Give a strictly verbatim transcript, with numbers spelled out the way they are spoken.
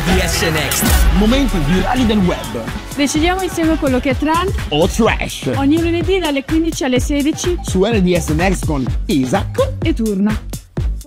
D S Next. Momenti virali del web Decidiamo insieme quello che è trend o trash ogni lunedì dalle quindici alle sedici su L D S Next con Isaac e Turna.